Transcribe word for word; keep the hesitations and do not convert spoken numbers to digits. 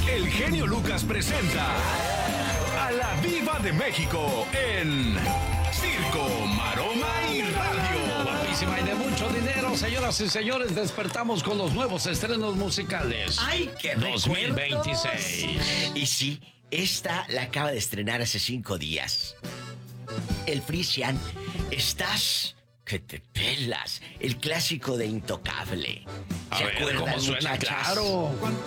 El genio Lucas presenta a la Diva de México en Circo, Maroma y Radio. Guapísima y de mucho dinero, señoras y señores, despertamos con los nuevos estrenos musicales. ¡Ay, qué dos mil veintiséis! Y sí, esta la acaba de estrenar hace cinco días. El Frisian, estás que te pelas. El clásico de Intocable. A ¿Se ver, acuerdan, ¿cómo suena? muchachas? Claro.